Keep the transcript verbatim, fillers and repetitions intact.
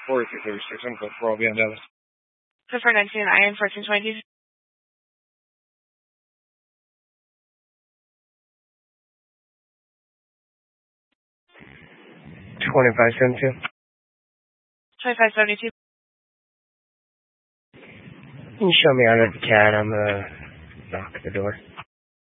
forty-two thirty-six. I'm good for all beyond Dallas. So for nineteen, I am fourteen twenty. twenty-five seventy-two. twenty-five seventy-two. Can you show me out of the cat? I'm gonna knock at the door.